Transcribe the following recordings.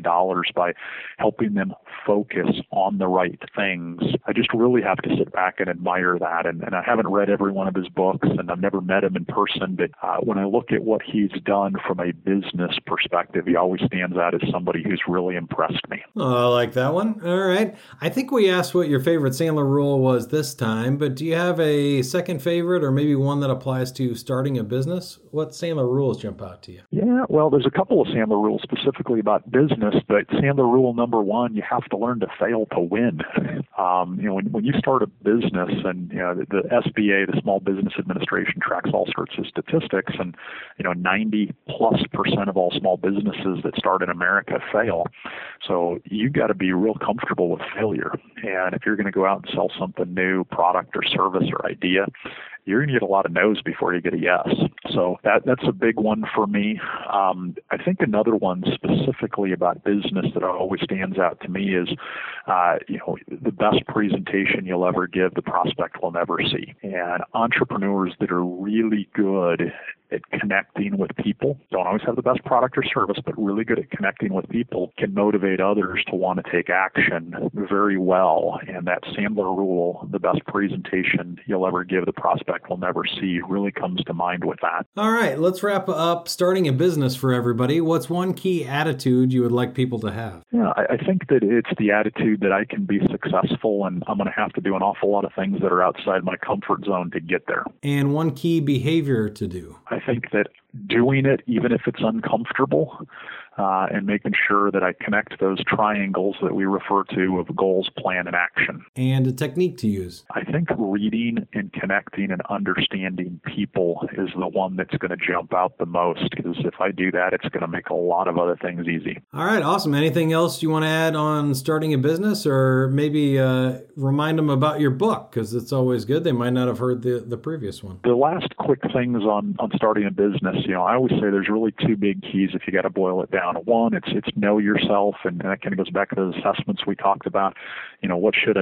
dollars by helping them focus on the right things. I just really have to sit back and admire that. And I haven't read every one of his books, and I've never met him in person, but when I look at what he's done from a business perspective, he always stands out as somebody who's really impressed me. Oh, I like that one. All right. I think we asked what your favorite Sandler rule was this time, but do you have a second favorite or maybe one that applies to starting a business? What Sandler rules jump out to you? Yeah, well, there's a couple of Sandler rules specifically about business, but Sandler rule number one, you have to learn to fail to win. When you start a business, and the SBA, the Small Business Administration, tracks all sorts of statistics, and 90+% of all small businesses that start in America fail. So you got to be real comfortable with failure. And if you're going to go out and sell something new, product or service or idea, you're going to get a lot of no's before you get a yes. So that's a big one for me. I think another one specifically about business that always stands out to me is, the best presentation you'll ever give, the prospect will never see. And entrepreneurs that are really good at connecting with people, don't always have the best product or service, but really good at connecting with people, can motivate others to want to take action very well. And that Sandler rule, the best presentation you'll ever give, the prospect will never see, really comes to mind with that. All right, let's wrap up starting a business for everybody. What's one key attitude you would like people to have? Yeah, I think that it's the attitude that I can be successful, and I'm going to have to do an awful lot of things that are outside my comfort zone to get there. And one key behavior to do? I think that doing it, even if it's uncomfortable, and making sure that I connect those triangles that we refer to of goals, plan, and action. And a technique to use? I think reading and connecting and understanding people is the one that's going to jump out the most, because if I do that, it's going to make a lot of other things easy. All right, awesome. Anything else you want to add on starting a business, or maybe remind them about your book, because it's always good. They might not have heard the previous one. The last quick things on starting a business, I always say there's really two big keys if you got to boil it down. One, it's know yourself, and that kind of goes back to those assessments we talked about. What should I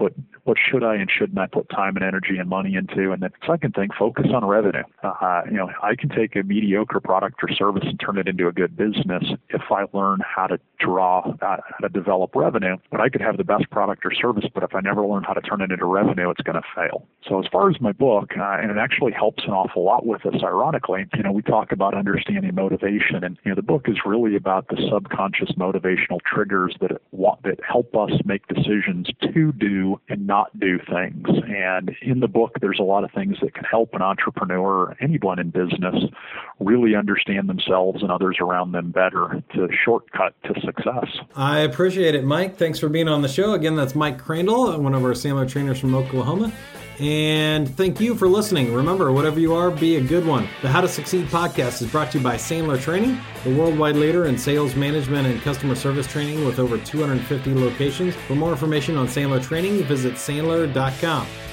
and shouldn't I put time and energy and money into? And the second thing, focus on revenue. I can take a mediocre product or service and turn it into a good business if I learn how to develop revenue. But I could have the best product or service, but if I never learn how to turn it into revenue, it's going to fail. So as far as my book, and it actually helps an awful lot with this, ironically, we talk about understanding motivation, and the book is really about the subconscious motivational triggers that help us make decisions to do and not do things. And in the book, there's a lot of things that can help an entrepreneur or anyone in business really understand themselves and others around them better to shortcut to success. I appreciate it, Mike. Thanks for being on the show. Again, that's Mike Crandall, one of our Sandler trainers from Oklahoma. And thank you for listening. Remember, whatever you are, be a good one. The How to Succeed podcast is brought to you by Sandler Training, the worldwide leader in sales management and customer service training with over 250 locations. For more information on Sandler Training, visit sandler.com.